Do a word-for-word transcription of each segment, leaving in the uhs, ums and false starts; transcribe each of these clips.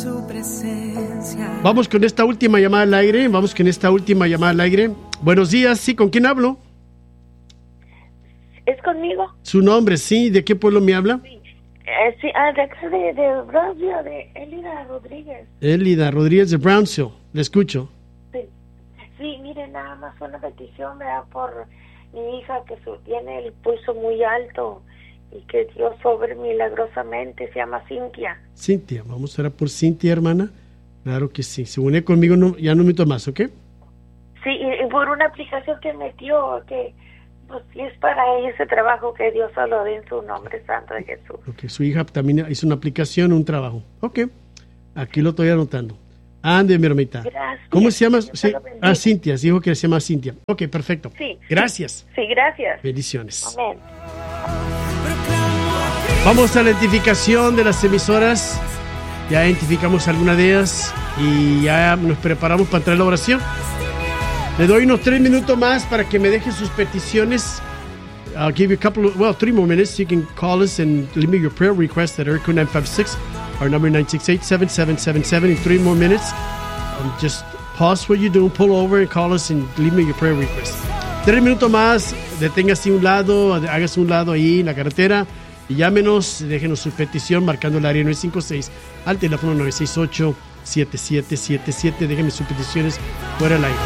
su presencia. Vamos con esta última llamada al aire. Vamos con esta última llamada al aire. Buenos días, sí, ¿con quién hablo? ¿Es conmigo? Su nombre, sí, ¿de qué pueblo me habla? Sí, eh, sí ah, de acá de, de Brownsville, de Elida Rodríguez. Elida Rodríguez de Brownsville, le escucho. Sí, sí, mire, nada más una petición, ¿verdad? Por mi hija que su, tiene el pulso muy alto y que Dios sobre milagrosamente, se llama Cintia. Cintia, vamos a orar por Cintia, hermana. Claro que sí, se une conmigo, no, ya no me meto más, ¿ok? Sí, y, y por una aplicación que metió, que pues sí es para ella ese trabajo, que Dios solo dé en su nombre santo de Jesús. Ok, su hija también hizo una aplicación, un trabajo. Ok, aquí lo estoy anotando. Ande, mi hermanita. Gracias. ¿Cómo se llama? Dios Sí. lo bendiga. Ah, Cintia, dijo que se llama Cintia. Ok, perfecto. Sí. Gracias. Sí, gracias. Bendiciones. Amén. Vamos a la identificación de las emisoras. Ya identificamos alguna de ellas y ya nos preparamos para entrar a la oración. Le doy unos tres minutos más para que me dejen sus peticiones. I'll give you a couple of, well, three more minutes. You can call us and leave me your prayer request at area code nine five six, our number nine six eight, seven seven seven seven. In three more minutes, um, just pause what you're doing, pull over and call us and leave me your prayer request. Tres minutos más, deténgase a un lado, hágase un lado ahí en la carretera y llámenos, déjenos su petición marcando el área nueve cinco seis al teléfono nueve seis ocho, siete siete siete siete. Déjenme sus peticiones fuera del aire.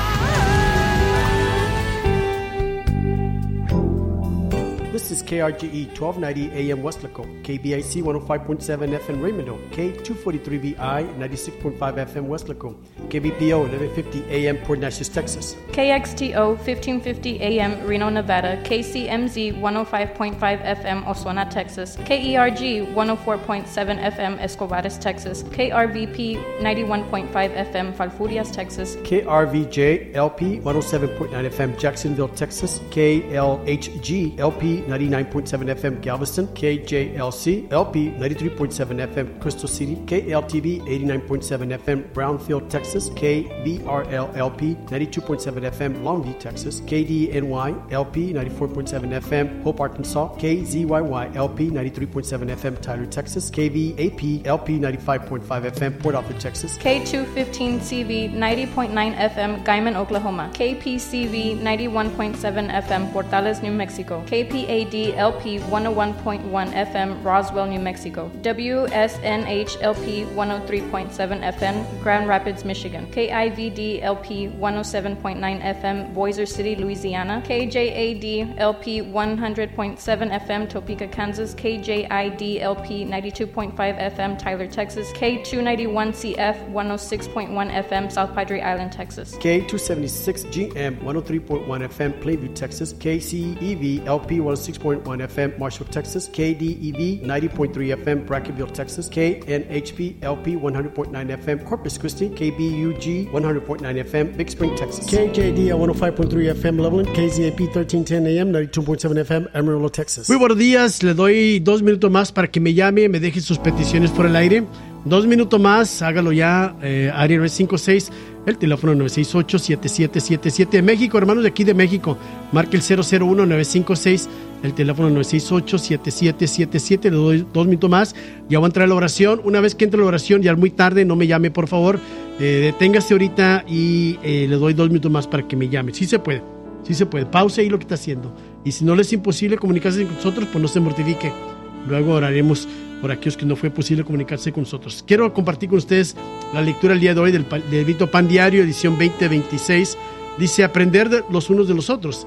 This is K R G E twelve ninety A M Westlaco, K B I C one oh five point seven F M Raymondo, K two forty-three V I ninety-six point five F M Westlaco, K B P O eleven fifty A M Port Neches, Texas, K X T O fifteen fifty A M Reno, Nevada, K C M Z one oh five point five F M Oswego, Texas, K E R G one oh four point seven F M Escobares, Texas, K R V P ninety-one point five F M Falfurrias, Texas, K R V J L P one oh seven point nine F M Jacksonville, Texas, K L H G L P ninety-nine point seven F M Galveston, K J L C L P ninety-three point seven F M Crystal City, K L T V eighty-nine point seven F M Brownfield, Texas, K B R L L P ninety-two point seven F M Longview, Texas, K D N Y L P ninety-four point seven F M Hope, Arkansas, K Z Y Y L P ninety-three point seven F M Tyler, Texas, K V A P L P ninety-five point five F M Port Arthur, Texas, K two fifteen C V ninety point nine F M Guyman, Oklahoma, K P C V ninety-one point seven F M Portales, New Mexico, K P A D L P one oh one point one F M Roswell, New Mexico, W S N H L P one oh three point seven F M Grand Rapids, Michigan, K I V D L P one oh seven point nine F M Boiser City, Louisiana, K J A D L P one hundred point seven F M Topeka, Kansas, K J I D L P ninety-two point five F M Tyler, Texas, K two ninety-one C F one oh six point one F M South Padre Island, Texas, K two seventy-six G M one oh three point one F M Plainview, Texas, K C E V L P one oh six point one F M Marshall, Texas, K D E V ninety point three F M Brackettville, Texas, K N H P L P one hundred point nine F M Corpus Christi, K B U G one hundred point nine F M Big Spring, Texas, K J D one oh five point three F M Loveland, K Z A P thirteen ten A M ninety-two point seven F M Amarillo, Texas. Muy buenos días, le doy dos minutos más para que me llame, me deje sus peticiones por el aire. Dos minutos más, hágalo ya, eh, área nueve cinco seis, el teléfono nueve seis ocho, siete siete siete siete. México, hermanos de aquí de México, marque el cero cero uno, nueve cinco seis, el teléfono nueve seis ocho, siete siete siete siete. Le doy dos minutos más, ya voy a entrar a la oración. Una vez que entre la oración, ya es muy tarde, no me llame, por favor. Eh, deténgase ahorita y eh, le doy dos minutos más para que me llame. Sí se puede, sí se puede. Pause ahí lo que está haciendo. Y si no le es imposible comunicarse con nosotros, pues no se mortifique. Luego oraremos por aquellos que no fue posible comunicarse con nosotros. Quiero compartir con ustedes la lectura el día de hoy del, del librito Pan Diario, edición veinte veintiséis. Dice, aprender de los unos de los otros.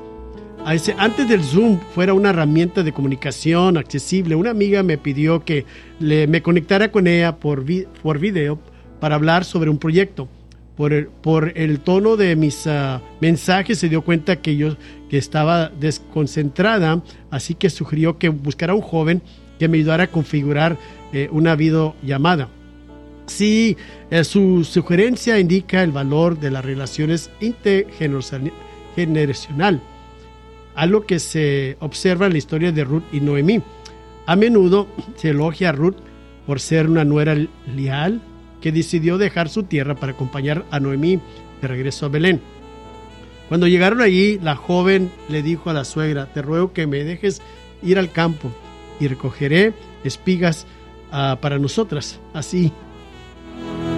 Antes del Zoom fuera una herramienta de comunicación accesible, una amiga me pidió que le, me conectara con ella por, vi, por video para hablar sobre un proyecto. Por el, por el tono de mis uh, mensajes se dio cuenta que yo que estaba desconcentrada, así que sugirió que buscara a un joven que me ayudara a configurar eh, una videollamada. Sí, eh, su sugerencia indica el valor de las relaciones intergeneracional, algo que se observa en la historia de Ruth y Noemí. A menudo se elogia a Ruth por ser una nuera leal que decidió dejar su tierra para acompañar a Noemí de regreso a Belén. Cuando llegaron allí, la joven le dijo a la suegra, te ruego que me dejes ir al campo y recogeré espigas uh, para nosotras. Así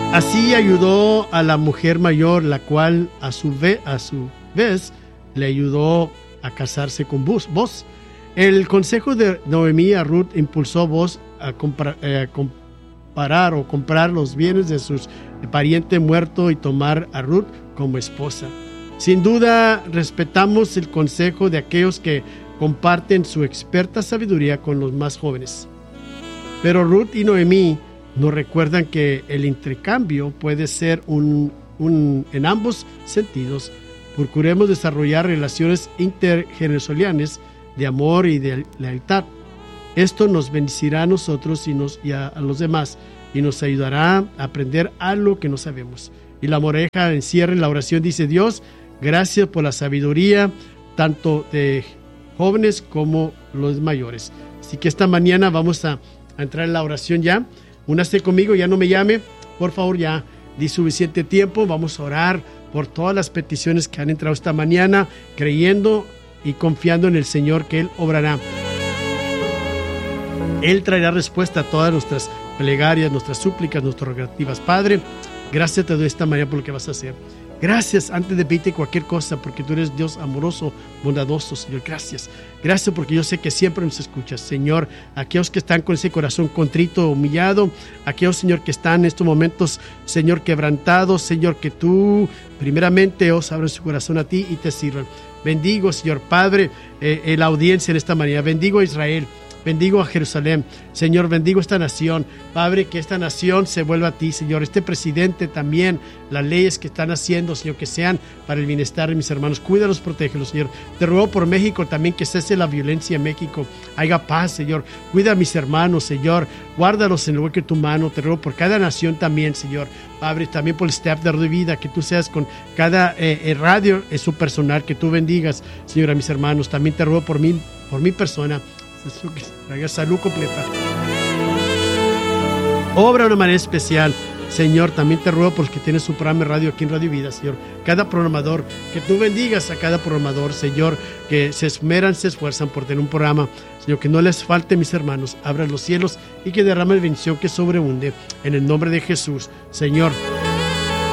Así ayudó a la mujer mayor, la cual a su vez, a su vez le ayudó a casarse con Boaz. El consejo de Noemí a Ruth impulsó a Boaz a comprar, eh, comparar o comprar los bienes de su pariente muerto y tomar a Ruth como esposa. Sin duda, respetamos el consejo de aquellos que comparten su experta sabiduría con los más jóvenes. Pero Ruth y Noemí nos recuerdan que el intercambio puede ser un, un, en ambos sentidos. Procuremos desarrollar relaciones intergeneracionales de amor y de lealtad. Esto nos bendecirá a nosotros y, nos, y a, a los demás y nos ayudará a aprender algo que no sabemos. Y la moraleja en cierre en la oración dice: Dios, gracias por la sabiduría tanto de jóvenes como los mayores. Así que esta mañana vamos a, a entrar en la oración ya. Únase conmigo, ya no me llame, por favor, ya di suficiente tiempo. Vamos a orar por todas las peticiones que han entrado esta mañana, creyendo y confiando en el Señor que Él obrará. Él traerá respuesta a todas nuestras plegarias, nuestras súplicas, nuestras rogativas. Padre, gracias te doy esta mañana por lo que vas a hacer. Gracias antes de pedirte cualquier cosa, porque tú eres Dios amoroso, bondadoso, Señor. Gracias. Gracias porque yo sé que siempre nos escuchas, Señor. Aquellos que están con ese corazón contrito, humillado, aquellos, Señor, que están en estos momentos, Señor, quebrantados, Señor, que tú primeramente os abres su corazón a ti y te sirvan. Bendigo, Señor Padre, eh, la audiencia en esta mañana. Bendigo a Israel. Bendigo a Jerusalén, Señor, bendigo esta nación, Padre, que esta nación se vuelva a ti, Señor, este presidente también, las leyes que están haciendo, Señor, que sean para el bienestar de mis hermanos, cuídalos, protégelos, Señor, te ruego por México también que cese la violencia en México, haya paz, Señor, cuida a mis hermanos, Señor, guárdalos en el hueco de tu mano, te ruego por cada nación también, Señor, Padre, también por el staff de Radio Vida, que tú seas con cada eh, radio, en su personal, que tú bendigas, Señor, a mis hermanos, también te ruego por mí, por mi persona, que traiga salud completa. Obra de una manera especial, Señor. También te ruego por los que tienen su programa de radio aquí en Radio Vida, Señor. Cada programador, que tú bendigas a cada programador, Señor, que se esmeran, se esfuerzan por tener un programa, Señor, que no les falte, mis hermanos. Abra los cielos y que derrame la bendición que sobreabunde en el nombre de Jesús, Señor.